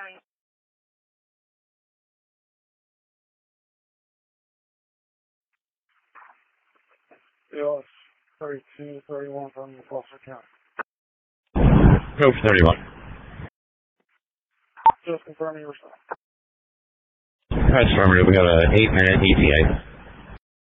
Yeah, it's 3231 from Foster County. Coach 31. Just confirming your response. That's affirmative. We got a 8-minute ETA.